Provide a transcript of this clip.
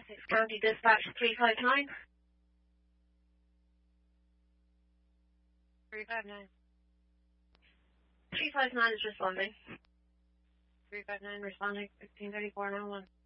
Essex County Dispatch 359. 359. 359 is responding. 359 responding. 1634 911.